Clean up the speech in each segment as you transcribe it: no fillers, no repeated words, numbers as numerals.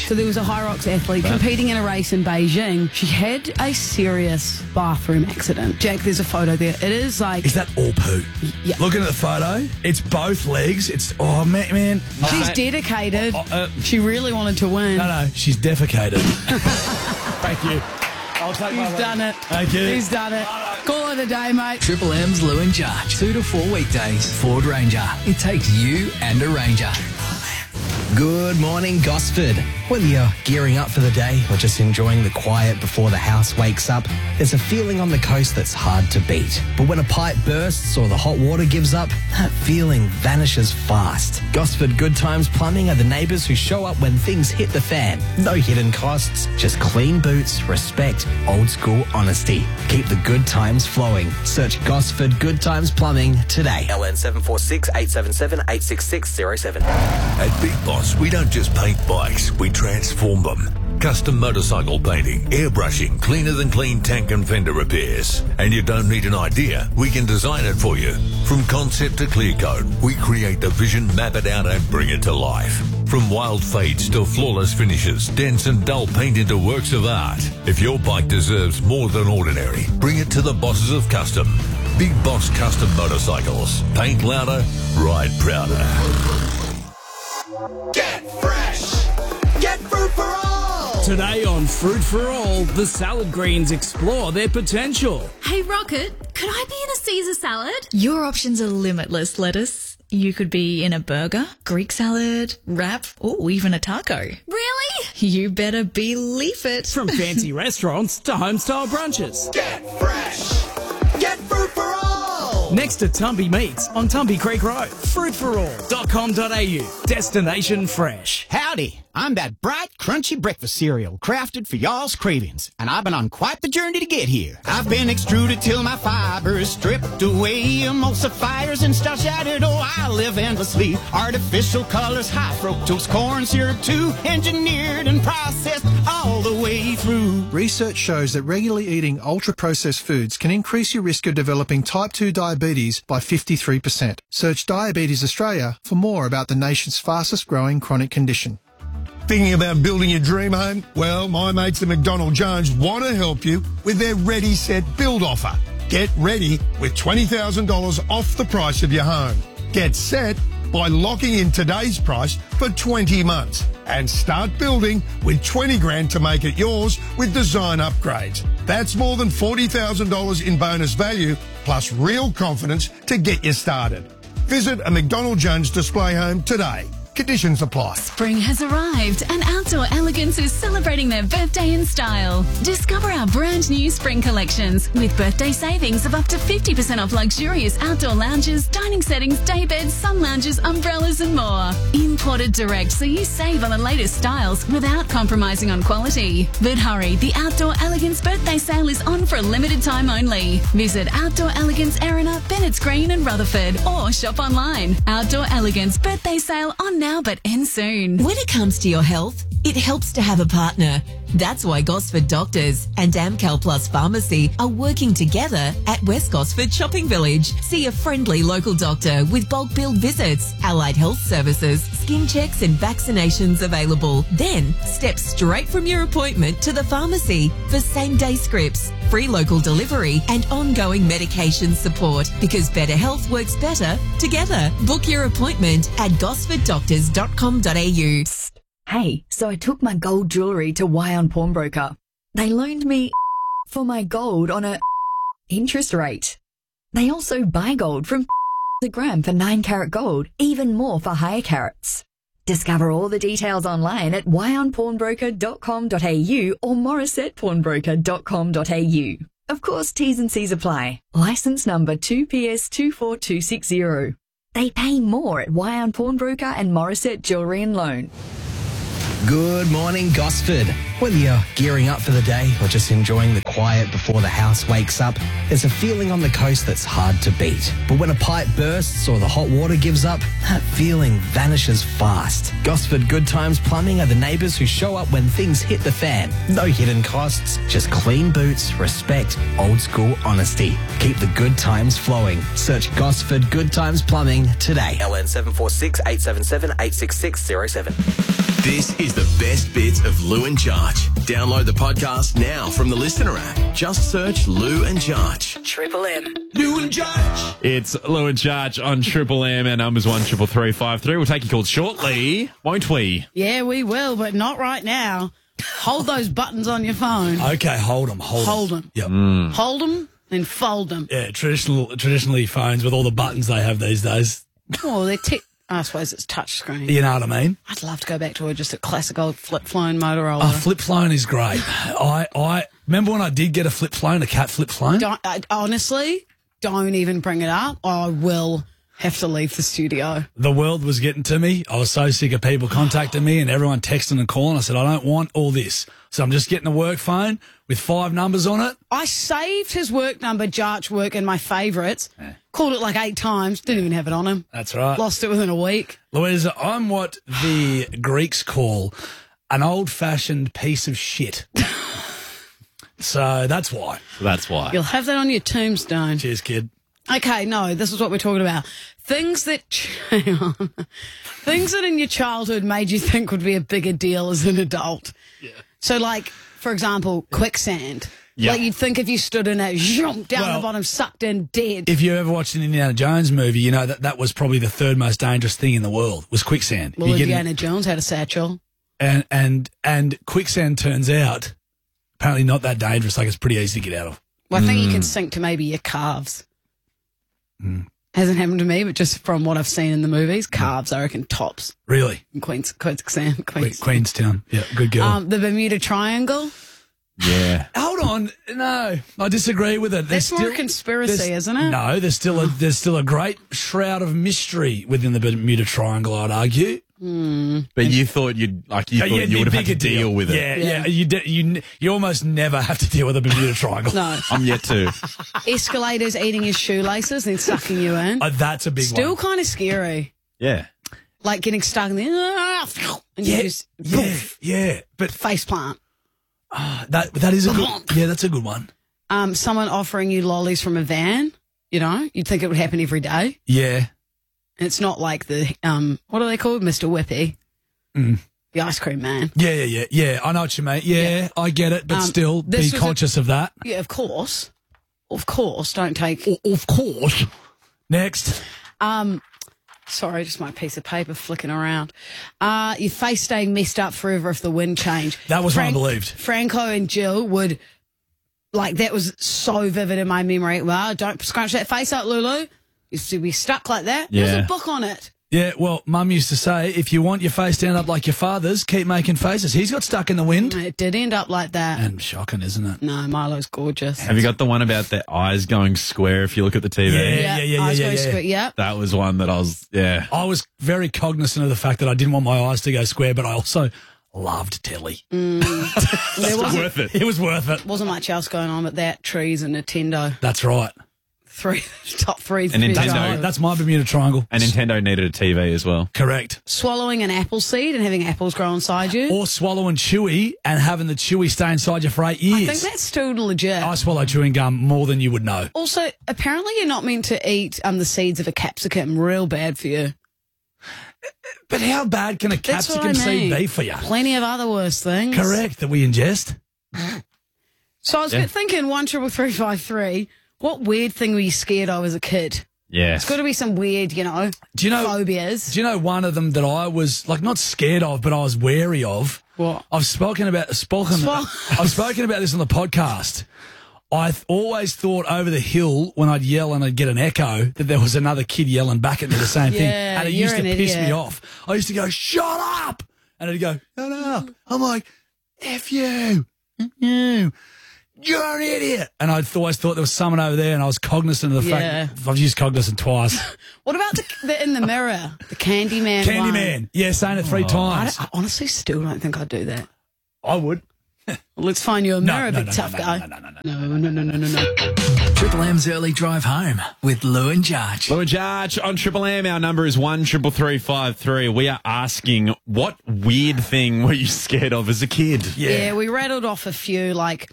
So there was a Hyrox athlete competing in a race in Beijing. She had a serious bathroom accident. Jack, there's a photo there. It is like... Is that all poo? Yeah. Looking at the photo, it's both legs. It's, oh, man. She's dedicated. She really wanted to win. No, she's defecated. Thank you. I'll take my He's done it. Thank you. He's done it. Call it a day, mate. Triple M's Lou and Judge. 2 to 4 weekdays. Ford Ranger. It takes you and a Ranger. Good morning, Gosford. Whether you're gearing up for the day or just enjoying the quiet before the house wakes up, there's a feeling on the coast that's hard to beat. But when a pipe bursts or the hot water gives up, that feeling vanishes fast. Gosford Good Times Plumbing are the neighbours who show up when things hit the fan. No hidden costs, just clean boots, respect, old school honesty. Keep the good times flowing. Search Gosford Good Times Plumbing today. LN 746 877 86607. At Big Boss, we don't just paint bikes, we transform them. Custom motorcycle painting, airbrushing, cleaner than clean tank and fender repairs. And you don't need an idea, we can design it for you. From concept to clear coat, we create the vision, map it out and bring it to life. From wild fades to flawless finishes, dense and dull paint into works of art. If your bike deserves more than ordinary, bring it to the bosses of Custom. Big Boss Custom Motorcycles. Paint louder, ride prouder. Get fresh! Get fruit for all! Today on Fruit for All, the salad greens explore their potential. Hey, Rocket, could I be in a Caesar salad? Your options are limitless, lettuce. You could be in a burger, Greek salad, wrap, or even a taco. Really? You better believe it. From fancy restaurants to home-style brunches. Get fresh! Get fruit for all! Next to Tumbie Meats on Tumbie Creek Road. Fruitforall.com.au. Destination fresh. Howdy, I'm that bright, crunchy breakfast cereal crafted for y'all's cravings, and I've been on quite the journey to get here. I've been extruded till my fiber is stripped away, emulsifiers and starch added. Oh, I live endlessly. Artificial colors, high fructose corn syrup too, engineered and processed all the way through. Research shows that regularly eating ultra-processed foods can increase your risk of developing type 2 diabetes by 53%. Search Diabetes Australia for more about the nation's fastest growing chronic condition. Thinking about building your dream home? Well, my mates at McDonald Jones want to help you with their Ready Set Build offer. Get ready with $20,000 off the price of your home. Get set by locking in today's price for 20 months and start building with 20 grand to make it yours with design upgrades. That's more than $40,000 in bonus value plus real confidence to get you started. Visit a McDonald Jones display home today. Conditions apply. Spring has arrived and Outdoor Elegance is celebrating their birthday in style. Discover our brand new spring collections with birthday savings of up to 50% off luxurious outdoor lounges, dining settings, day beds, sun lounges, umbrellas and more. Imported direct so you save on the latest styles without compromising on quality. But hurry, the Outdoor Elegance birthday sale is on for a limited time only. Visit Outdoor Elegance Erina, Bennett's Green and Rutherford or shop online. Outdoor Elegance birthday sale on now but end soon. When it comes to your health, it helps to have a partner. That's why Gosford Doctors and Amcal Plus Pharmacy are working together at West Gosford Shopping Village. See a friendly local doctor with bulk billed visits, allied health services, skin checks and vaccinations available. Then step straight from your appointment to the pharmacy for same-day scripts, free local delivery and ongoing medication support because better health works better together. Book your appointment at gosforddoctors.com.au. Hey, so I took my gold jewellery to Wyon Pawnbroker. They loaned me for my gold on a interest rate. They also buy gold from the gram for 9-carat gold, even more for higher carats. Discover all the details online at wyonpawnbroker.com.au or morissettepawnbroker.com.au. Of course, T's and C's apply. Licence number 2PS24260. They pay more at Wyon Pawnbroker and Morissette Jewellery and Loan. Good morning, Gosford. Whether you're gearing up for the day or just enjoying the quiet before the house wakes up, there's a feeling on the coast that's hard to beat. But when a pipe bursts or the hot water gives up, that feeling vanishes fast. Gosford Good Times Plumbing are the neighbours who show up when things hit the fan. No hidden costs, just clean boots, respect, old school honesty. Keep the good times flowing. Search Gosford Good Times Plumbing today. LN 746 877 86607. This is the best bits of Lou and Jarch. Download the podcast now from the Listener app. Just search Lou and Jarch. Triple M. Lou and Jarch. It's Lou and Jarch on Triple M. Our number's 13353. We'll take your calls shortly, won't we? Yeah, we will, but not right now. Hold those buttons on your phone. Okay, hold them. Hold them. Yep. Hold them and fold them. Yeah, traditionally phones with all the buttons they have these days. Oh, I suppose it's touch screen. You know what I mean? I'd love to go back to just a classic old flip phone Motorola. Oh, flip phone is great. I remember when I did get a flip phone, a cat flip phone. Honestly, don't even bring it up. I will have to leave the studio. The world was getting to me. I was so sick of people contacting me and everyone texting and calling. I said, I don't want all this. So I'm just getting a work phone with 5 numbers on it. I saved his work number, Jarch Work, in my favourites. Yeah. Called it like 8 times. Didn't even have it on him. That's right. Lost it within a week. Louisa, I'm what the Greeks call an old-fashioned piece of shit. So that's why. You'll have that on your tombstone. Cheers, kid. Okay, no, this is what we're talking about. Things that in your childhood made you think would be a bigger deal as an adult. Yeah. So, like, for example, quicksand. Yeah. Like, you'd think if you stood in it, down the bottom, sucked in, dead. If you ever watched an Indiana Jones movie, you know that was probably the 3rd most dangerous thing in the world, was quicksand. Well, Indiana Jones had a satchel. And quicksand turns out apparently not that dangerous, like it's pretty easy to get out of. Well, I think you can sink to maybe your calves. Hasn't happened to me, but just from what I've seen in the movies, calves, I reckon, tops. Really? In Queenstown. Yeah, good girl. The Bermuda Triangle. Yeah. Hold on. No, I disagree with it. That's more conspiracy, isn't it? No, there's still a great shroud of mystery within the Bermuda Triangle, I'd argue. But you thought you would have had to deal with it. Yeah. You almost never have to deal with a Bermuda Triangle. No. I'm yet to. Escalators eating your shoelaces and sucking you in. That's a big one. Still kind of scary. Yeah. Like getting stuck in there. And you just, but face plant. That is a good. Yeah, that's a good one. Someone offering you lollies from a van. You know, you'd think it would happen every day. Yeah. And it's not like the what are they called, Mr. Whippy, the ice cream man. Yeah. I know what you mean. Yeah, I get it, but still be conscious of that. Yeah, of course. Don't take. Of course. Next. Sorry, just my piece of paper flicking around. Your face staying messed up forever if the wind changed. That was what I believed. Franco and Jill would, like, that was so vivid in my memory. Well, don't scrunch that face up, Lulu. Used to be stuck like that. Yeah. There's a book on it. Yeah, well, Mum used to say, if you want your face to end up like your father's, keep making faces. He's got stuck in the wind. It did end up like that. And shocking, isn't it? No, Milo's gorgeous. Have you got the one about the eyes going square if you look at the TV? Yeah. Square, yeah. That was one that I was very cognizant of the fact that I didn't want my eyes to go square, but I also loved telly. It was worth it. It was worth it. Wasn't much else going on but that, trees and Nintendo. That's right. Top three. And Nintendo. That's my Bermuda Triangle. And Nintendo needed a TV as well. Correct. Swallowing an apple seed and having apples grow inside you. Or swallowing chewy and having the chewy stay inside you for 8 years. I think that's still legit. I swallow chewing gum more than you would know. Also, apparently you're not meant to eat the seeds of a capsicum. Real bad for you. But how bad can a capsicum seed be for you? Plenty of other worse things. Correct, that we ingest. So I was thinking 13353. What weird thing were you scared of as a kid? Yeah. It's got to be some weird, phobias. Do you know one of them that I was, like, not scared of, but I was wary of? What? I've spoken about this on the podcast. I always thought over the hill when I'd yell and I'd get an echo that there was another kid yelling back at me the same thing. And it used to piss me off. I used to go, shut up! And it'd go, shut up. I'm like, F you. You're an idiot. And I always thought there was someone over there and I was cognizant of the fact. I've used cognizant twice. What about the in the mirror? The Candyman one? Candyman. Yeah, saying it 3 times. I honestly still don't think I'd do that. I would. Well, let's find you a mirror, big tough guy. No. Triple M's early drive home with Lou and Jarch. Lou and Jarch on Triple M. Our number is 13353. We are asking, what weird thing were you scared of as a kid? Yeah, we rattled off a few, like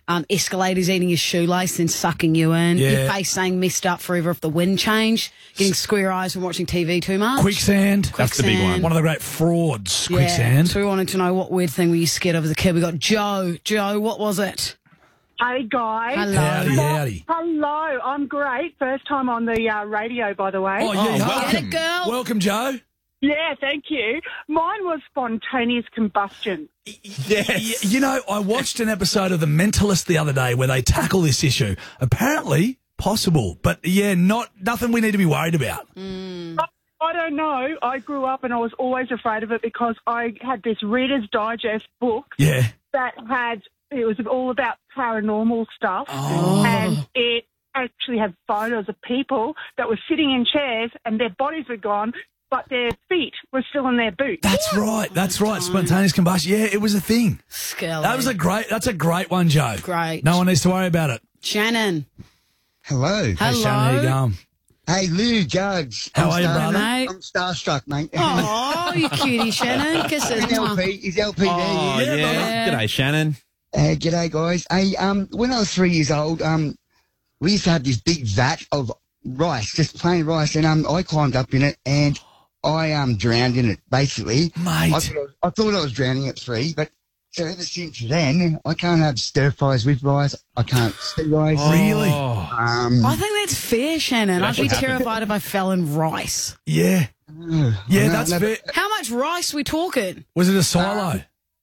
escalators eating your shoelace and sucking you in, Yeah. your face saying messed up forever if the wind changed, getting square eyes from watching TV too much. Quicksand. That's the big one. One of the great frauds, Yeah. quicksand. So we wanted to know what weird thing were you scared of as a kid. We got Joe. Joe, what was it? Hey, guys. Hello. Howdy. Hello, I'm great. First time on the radio, by the way. Oh, yeah, Get welcome. it, girl. Welcome, Joe. Yeah, thank you. Mine was spontaneous combustion. Yes. You know, I watched an episode of The Mentalist the other day where they tackle this issue. Apparently possible, but yeah, nothing we need to be worried about. I don't know. I grew up and I was always afraid of it because I had this Reader's Digest book Yeah. that it was all about paranormal stuff. And it actually had photos of people that were sitting in chairs and their bodies were gone, but their feet were still in their boots. That's right. That's right. Spontaneous combustion. Yeah, it was a thing. Skelly. That's a great one, Joe. Great. No one needs to worry about it. Shannon. Hello. Hey, Shannon, how you going? Hey, Lou, Judge. How are you, brother? Mate. I'm starstruck, mate. Oh, you cutie, Shannon. Kisses. Is LP there? Oh, yeah. G'day, Shannon. G'day, guys. Hey, when I was 3 years old, we used to have this big vat of rice, just plain rice, and I climbed up in it and I drowned in it, basically. Mate. I thought I was drowning at 3, but so ever since then, I can't have stir fries with rice. I can't see rice. Really? I think that's fair, Shannon. I'd be actually happened. terrified if I fell in rice. Yeah. Yeah, that's fair. How much rice we talking? Was it a silo?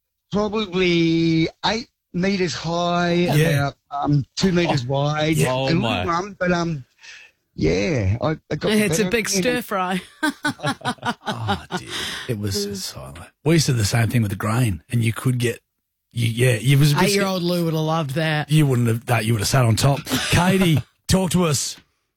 Probably 8 meters high, Yeah. about 2 meters wide. Yeah. Oh, a little my. one, but yeah, I got It's a better. big stir fry. Oh, dear. It was a silo. We used to do the same thing with the grain, and you could get, you was a bit 8-year-old Lou would have loved that. You wouldn't have that. You would have sat on top. Katie, talk to us.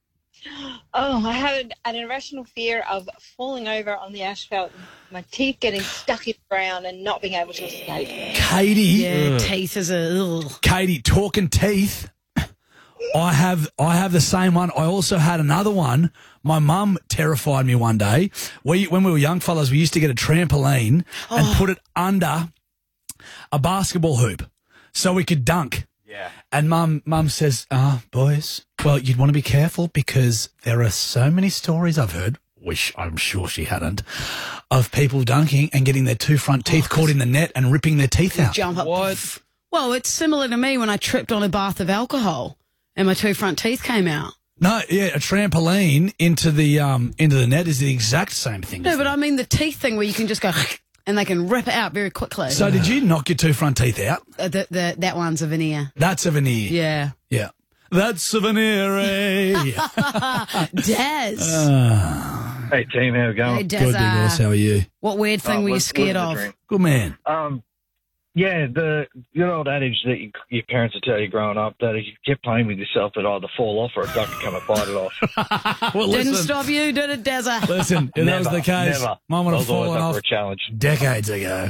Oh, I had an irrational fear of falling over on the asphalt, my teeth getting stuck in the ground and not being able to escape. Katie. Yeah, teeth is Katie, talking teeth. I have the same one. I also had another one. My mum terrified me one day. When we were young fellas, we used to get a trampoline and put it under a basketball hoop so we could dunk. Yeah. And mum says, boys, well, you'd want to be careful because there are so many stories I've heard, which I'm sure she hadn't, of people dunking and getting their 2 front teeth caught in the net and ripping their teeth out. Jump up. What? Well, it's similar to me when I tripped on a bath of alcohol and my 2 front teeth came out. No, yeah, a trampoline into the net is the exact same thing. No, but I mean the teeth thing where you can just go and they can rip it out very quickly. So did you knock your 2 front teeth out? That one's a veneer. That's a veneer. Yeah. Yeah. That's a veneer, eh? Des. Hey, team, how we going? Hey, Des, Good, big horse. How are you? What weird thing were you scared of? Good man. Yeah, the good old adage that your parents would tell you growing up that if you kept playing with yourself, it'd either fall off or a duck would come and bite it off. Well, Didn't listen. stop you, did it, Dezza? Listen, if that was the case, Never. Mum would I have was always fallen up off for a challenge. decades ago.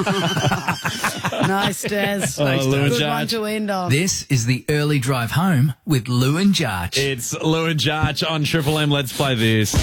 Nice, Des. Lou and Good one Judge. to end on. This is the early drive home with Lou and Judge. It's Lou and Judge on Triple M. Let's play this.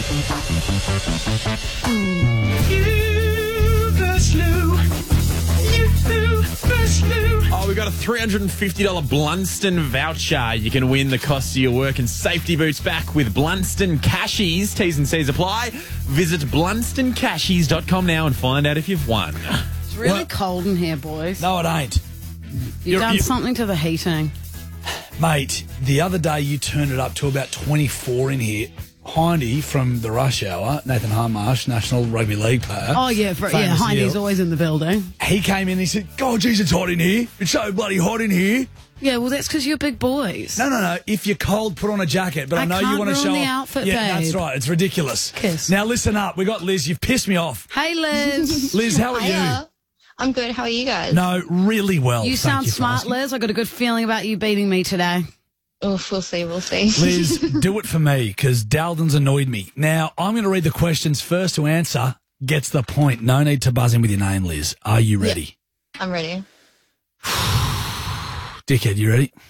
Oh, we got a $350 Blunston voucher. You can win the cost of your work and safety boots back with Blunston Cashies. T's and C's apply. Visit blunstoncashies.com now and find out if you've won. It's really cold in here, boys. No, it ain't. You've done something to the heating. Mate, the other day you turned it up to about 24 in here. Hindy from the Rush Hour, Nathan Harmarsh, National Rugby League player. Oh, yeah. famous Heidi's Eel. always in the building. He came in and he said, God, geez, it's hot in here. It's so bloody hot in here. Yeah, well, that's because you're big boys. No. If you're cold, put on a jacket. But I know you can't want to ruin show the off. outfit, Yeah, babe. that's right. It's ridiculous. Kiss. Now, listen up. We got Liz. You've pissed me off. Hey, Liz. Liz, how are you? Hiya. I'm good. How are you guys? No, really well. You thank sound you for smart, asking. Liz. I got a good feeling about you beating me today. Oh, we'll see. Liz, do it for me because Daldon's annoyed me. Now, I'm going to read the questions. First to answer gets the point. No need to buzz in with your name, Liz. Are you ready? I'm ready. Dickhead, you ready?